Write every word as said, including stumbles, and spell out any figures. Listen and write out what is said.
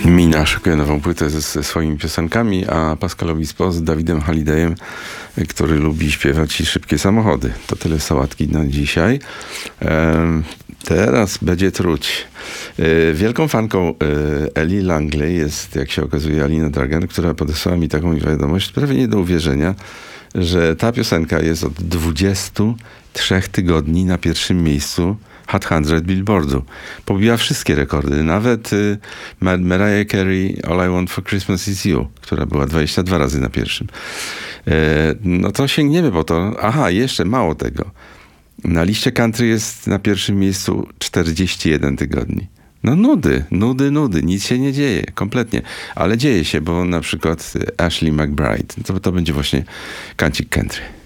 Mina szykuje nową płytę ze, ze swoimi piosenkami, a Pascal Obispo z Davidem Hallidayem, który lubi śpiewać i szybkie samochody. To tyle sałatki na dzisiaj. Ehm, teraz będzie truć. E, wielką fanką e, Ellie Langley jest, jak się okazuje, Alina Dragan, która podesłała mi taką wiadomość, prawie nie do uwierzenia, że ta piosenka jest od dwudziestu trzech tygodni na pierwszym miejscu Hot sto Billboardu. Pobiła wszystkie rekordy, nawet y, Mar- Mariah Carey All I Want for Christmas Is You, która była dwadzieścia dwa razy na pierwszym. E, no to sięgniemy po to. Aha, jeszcze mało tego. Na liście country jest na pierwszym miejscu czterdzieści jeden tygodni. No nudy, nudy, nudy. Nic się nie dzieje, kompletnie. Ale dzieje się, bo na przykład Ashley McBryde, to, to będzie właśnie kancik country.